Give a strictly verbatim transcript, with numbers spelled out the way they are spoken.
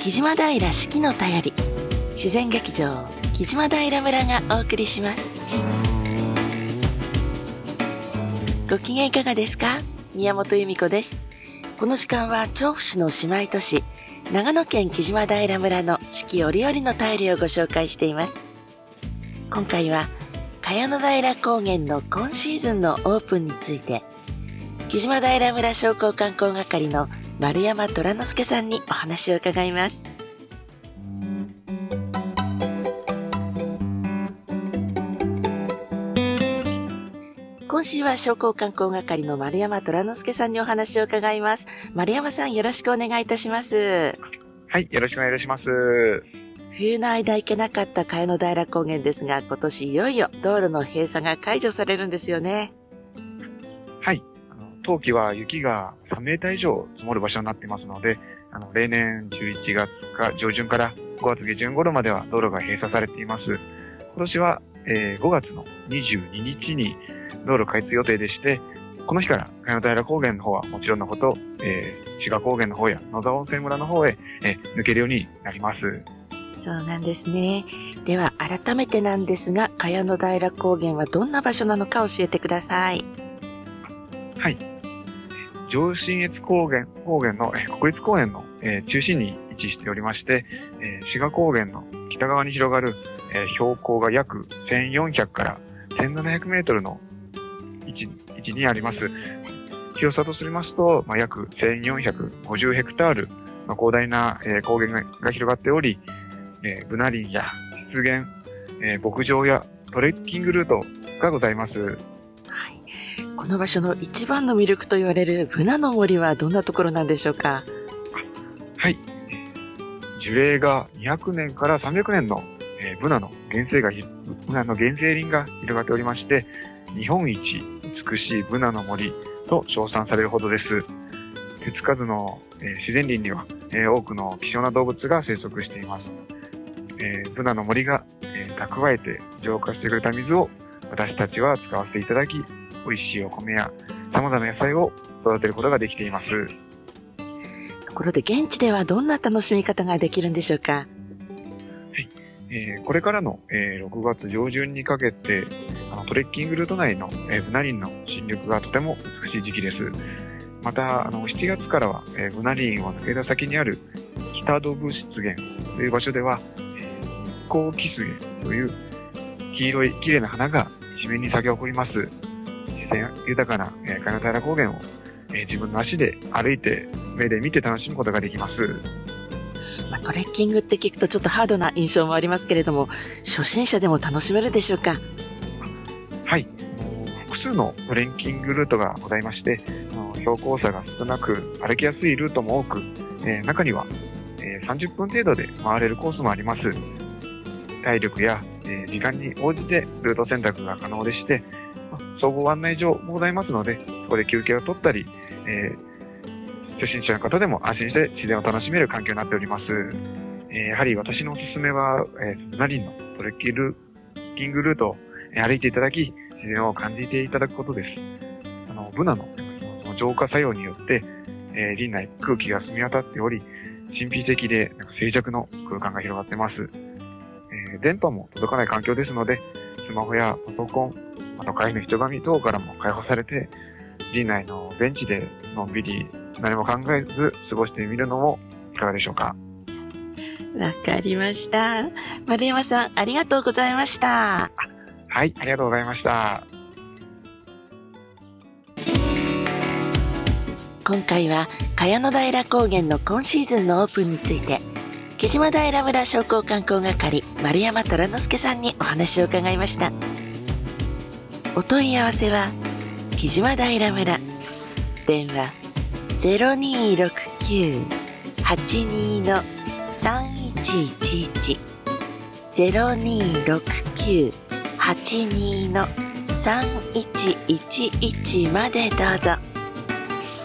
木島平四季の便り、自然劇場木島平村がお送りします。ご機嫌いかがですか？宮本由美子です。この時間は調布市の姉妹都市長野県木島平村の四季折々の便りをご紹介しています。今回は茅野平高原の今シーズンのオープンについて、木島平村商工観光係の丸山虎之介さんにお話を伺います。今週は商工観光係の丸山虎之介さんにお話を伺います。丸山さん、よろしくお願いいたします。 はい、よろしくお願いいたします。 冬の間行けなかった茅野平高原ですが、今年いよいよ道路の閉鎖が解除されるんですよね。 はい、あの冬季は雪がさんメーター以上積もる場所になっていますので、あの例年じゅういちがつか上旬からごがつ下旬頃までは道路が閉鎖されています。今年は、えー、ごがつのにじゅうににちに道路開通予定でして、この日から茅野平高原の方はもちろんのこと、えー、志賀高原の方や野沢温泉村の方へ、えー、抜けるようになります。 そうなんですね。では改めてなんですが、茅野平高原はどんな場所なのか教えてください。 はい。上信越高原、高原の、えー、国立公園の、えー、中心に位置しておりまして、えー、志賀高原の北側に広がる、えー、標高が約せんよんひゃくからせんななひゃくメートルの位置、位置にあります。広さとしますと、まあ、約せんよんひゃくごじゅうヘクタール、まあ、広大な、えー、高原が広がっており、えー、ブナ林や湿原、えー、牧場やトレッキングルートがございます。 はい。この場所の一番の魅力と言われるブナの森はどんなところなんでしょうか？ はい。樹齢がにひゃくねんからさんびゃくねんの、えー、ブナの原生が、ブナの原生林が広がっておりまして、日本一美しいブナの森と称賛されるほどです。手つかずの、えー、自然林には、えー、多くの希少な動物が生息しています。えー、ブナの森が、えー、蓄えて浄化してくれた水を私たちは使わせていただき、美味しいお米や様々な野菜を育てることができています。 ところで現地ではどんな楽しみ方ができるんでしょうか？はい。 えー、これからの、えー、ろくがつ上旬にかけて、あのトレッキングルート内の、えー、ブナ林の新緑がとても美しい時期です。また、あのしちがつからは、えー、ブナ林を抜けた先にある北ドブ湿原という場所では、日光キスゲという黄色い綺麗な花が一面に咲き誇ります。自然豊かな、えー、茅野平高原を、えー、自分の足で歩いて目で見て楽しむことができます。 まあ、トレッキングって聞くとちょっとハードな印象もありますけれども、初心者でも楽しめるでしょうか？ はい。複数のトレッキングルートがございまして、標高差が少なく歩きやすいルートも多く、えー、中には、えー、さんじゅっぷん程度で回れるコースもあります。体力や、えー、時間に応じてルート選択が可能でして、総合案内所もございますので、そこで休憩を取ったり、えー、初心者の方でも安心して自然を楽しめる環境になっております。えー、やはり私のおすすめは、えー、ブナ林のトレッキングルートを歩いていただき、自然を感じていただくことです。あのブナのその浄化作用によって、えー、林内空気が澄み渡っており、神秘的でなんか静寂の空間が広がってます。えー、電波も届かない環境ですので、スマホやパソコン、あと会の人紙等からも解放されて、林内のベンチでのんびり何も考えず過ごしてみるのもいかがでしょうか？ わかりました。丸山さん、ありがとうございました。 はい、ありがとうございました。 今回は茅野平高原の今シーズンのオープンについて、木島平村商工観光係丸山虎之介さんにお話を伺いました。お問い合わせは木島平村、電話 ゼロにーろくきゅう はちにー さんいちいちいち ゼロにーろくきゅう はちにー さんいちいちいちまでどうぞ。